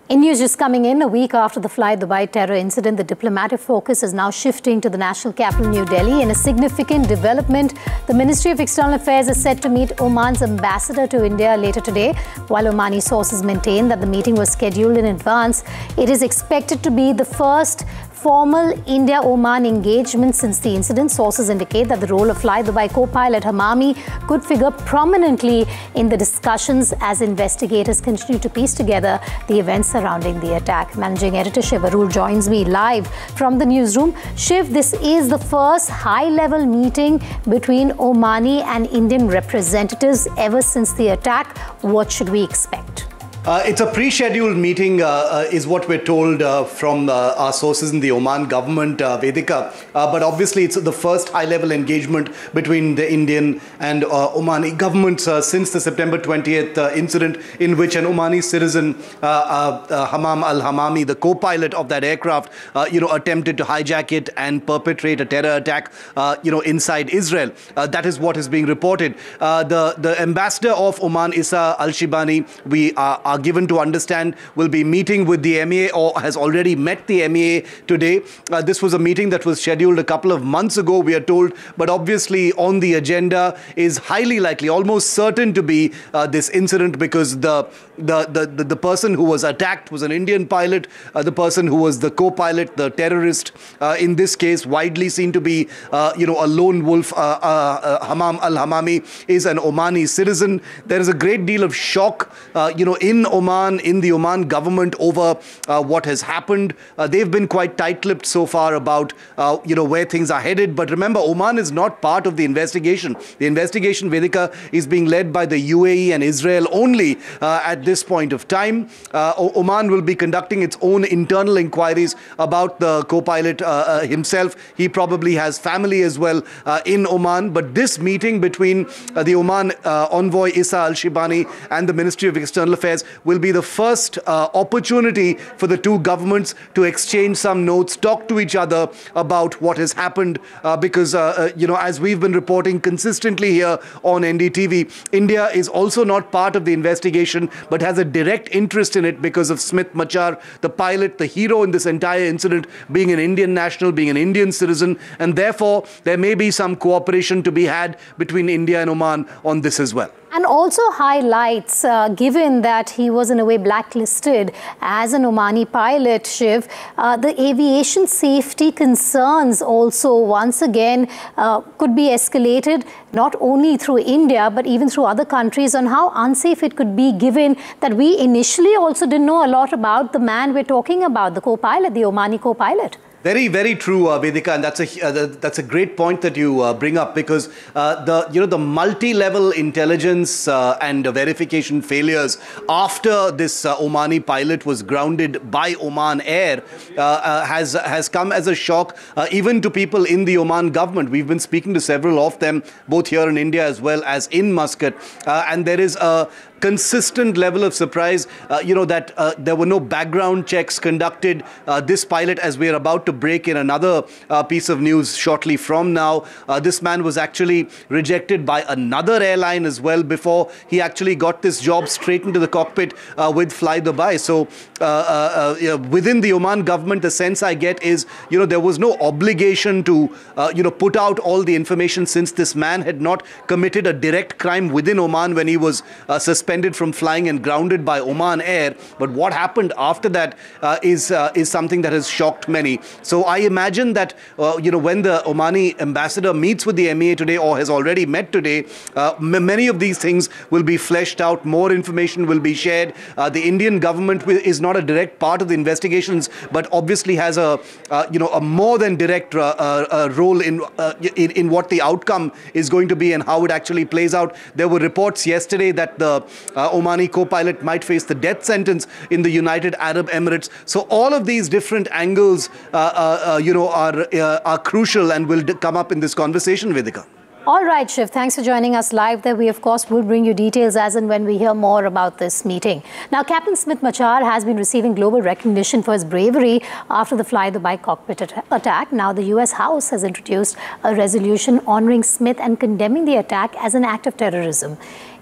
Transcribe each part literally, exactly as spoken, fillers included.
In news just coming in, a week after the Fly Dubai terror incident, the diplomatic focus is now shifting to the national capital, New Delhi. In a significant development, the Ministry of External Affairs is set to meet Oman's ambassador to India later today. While Omani sources maintain that the meeting was scheduled in advance, it is expected to be the first formal India-Oman engagement since the incident. Sources indicate that the role of Fly Dubai co-pilot Hamami could figure prominently in the discussions as investigators continue to piece together the events surrounding the attack. Managing Editor Shiv Arul joins me live from the newsroom. Shiv, this is the first high-level meeting between Omani and Indian representatives ever since the attack. What should we expect? Uh, it's a pre-scheduled meeting, uh, uh, is what we're told uh, from uh, our sources in the Oman government, uh, Vedika. Uh, but obviously, it's the first high-level engagement between the Indian and uh, Omani governments uh, since the September twentieth uh, incident, in which an Omani citizen, uh, uh, uh, Hamam al-Hamami, the co-pilot of that aircraft, uh, you know, attempted to hijack it and perpetrate a terror attack, uh, you know, inside Israel. Uh, that is what is being reported. Uh, the the ambassador of Oman, Issa Al-Shibani, we are. are given to understand will be meeting with the M E A or has already met the M E A today. Uh, this was a meeting that was scheduled a couple of months ago, we are told, but obviously on the agenda is highly likely, almost certain to be uh, this incident, because the the, the the the person who was attacked was an Indian pilot. Uh, the person who was the co-pilot, the terrorist, uh, in this case widely seen to be uh, you know a lone wolf, uh, uh, uh, Hamam al-Hamami, is an Omani citizen. There is a great deal of shock uh, you know in Oman, in the Oman government, over uh, what has happened. Uh, they've been quite tight-lipped so far about uh, you know where things are headed. But remember, Oman is not part of the investigation. The investigation, Vedika, is being led by the U A E and Israel only uh, at this point of time. Uh, Oman will be conducting its own internal inquiries about the co-pilot uh, uh, himself. He probably has family as well uh, in Oman. But this meeting between uh, the Oman uh, envoy Issa Al-Shibani and the Ministry of External Affairs will be the first uh, opportunity for the two governments to exchange some notes, talk to each other about what has happened, uh, because, uh, uh, you know, as we've been reporting consistently here on N D T V, India is also not part of the investigation, but has a direct interest in it because of Smith Machar, the pilot, the hero in this entire incident, being an Indian national, being an Indian citizen, and therefore there may be some cooperation to be had between India and Oman on this as well. And also highlights, uh, given that he was in a way blacklisted as an Omani pilot, Shiv, uh, the aviation safety concerns also once again uh, could be escalated not only through India but even through other countries, on how unsafe it could be, given that we initially also didn't know a lot about the man we're talking about, the co-pilot, the Omani co-pilot. Very, very true, uh, Vedika, and that's a uh, that's a great point that you uh, bring up, because uh, the you know the multi-level intelligence uh, and uh, verification failures after this uh, Omani pilot was grounded by Oman Air uh, uh, has has come as a shock uh, even to people in the Oman government. We've been speaking to several of them, both here in India as well as in Muscat, uh, and there is a consistent level of surprise, uh, you know, that uh, there were no background checks conducted. Uh, this pilot, as we're about to break in another uh, piece of news shortly from now, uh, this man was actually rejected by another airline as well before he actually got this job straight into the cockpit uh, with Fly Dubai. So uh, uh, uh, within the Oman government, the sense I get is, you know, there was no obligation to, uh, you know, put out all the information, since this man had not committed a direct crime within Oman when he was uh, suspended suspended from flying and grounded by Oman Air. But what happened after that uh, is uh, is something that has shocked many. So I imagine that uh, you know when the Omani ambassador meets with the M E A today, or has already met today, uh, many of these things will be fleshed out. More information will be shared. Uh, the Indian government is not a direct part of the investigations, but obviously has a uh, you know a more than direct uh, uh, role in, uh, in in what the outcome is going to be and how it actually plays out. There were reports yesterday that the Uh, Omani co-pilot might face the death sentence in the United Arab Emirates. So all of these different angles, uh, uh, uh, you know, are uh, are crucial and will come up in this conversation, Vedika. All right, Shiv, thanks for joining us live there. We, of course, will bring you details as and when we hear more about this meeting. Now, Captain Smith Machar has been receiving global recognition for his bravery after the Fly Dubai cockpit at attack. Now, the U S House has introduced a resolution honoring Smith and condemning the attack as an act of terrorism.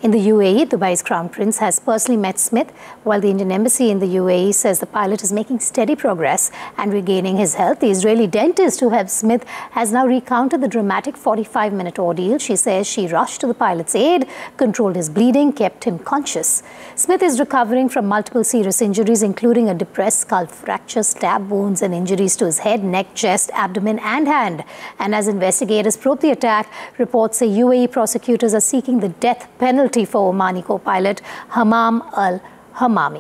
In the U A E, Dubai's Crown Prince has personally met Smith, while the Indian Embassy in the U A E says the pilot is making steady progress and regaining his health. The Israeli dentist who helped Smith has now recounted the dramatic forty-five minute ordeal. She says she rushed to the pilot's aid, controlled his bleeding, kept him conscious. Smith is recovering from multiple serious injuries, including a depressed skull fracture, stab wounds and injuries to his head, neck, chest, abdomen and hand. And as investigators probe the attack, reports say U A E prosecutors are seeking the death penalty for Omani co-pilot Hammam al-Hammami.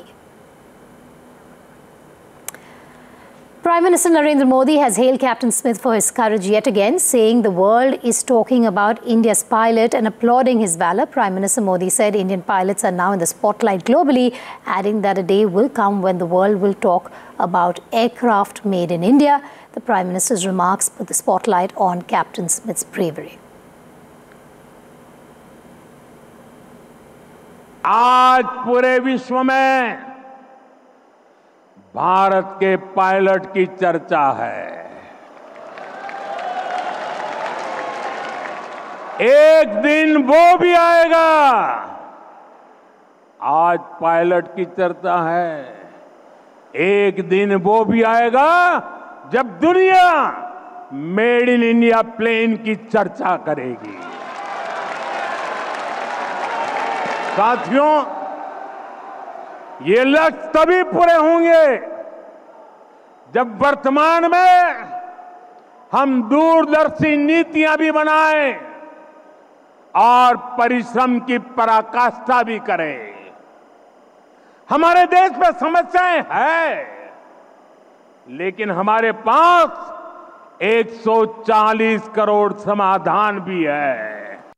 Prime Minister Narendra Modi has hailed Captain Smith for his courage yet again, saying the world is talking about India's pilot and applauding his valor. Prime Minister Modi said Indian pilots are now in the spotlight globally, adding that a day will come when the world will talk about aircraft made in India. The Prime Minister's remarks put the spotlight on Captain Smith's bravery. आज पूरे विश्व में भारत के pilot की चर्चा है। एक दिन वो भी आएगा। आज पायलट की चर्चा है। एक दिन वो भी आएगा जब दुनिया मेड इन इंडिया प्लेन की चर्चा करेगी। साथियों, ये लक्ष्य तभी पूरे होंगे जब वर्तमान में हम दूरदर्शी नीतियां भी बनाएं और परिश्रम की पराकाष्ठा भी करें। हमारे देश में समस्याएं हैं, लेकिन हमारे पास एक सौ चालीस करोड़ समाधान भी है।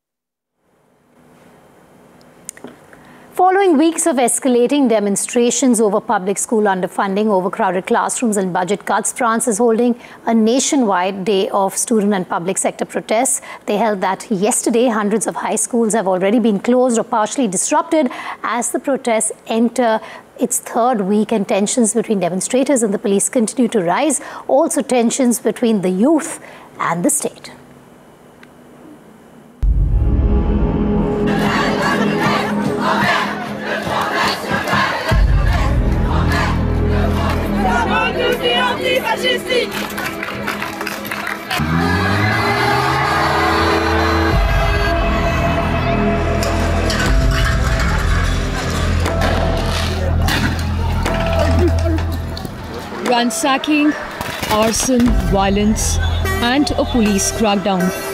Following weeks of escalating demonstrations over public school underfunding, overcrowded classrooms and budget cuts, France is holding a nationwide day of student and public sector protests. They held that yesterday. Hundreds of high schools have already been closed or partially disrupted as the protests enter its third week, and tensions between demonstrators and the police continue to rise. Also tensions between the youth and the state. Ransacking, arson, violence and a police crackdown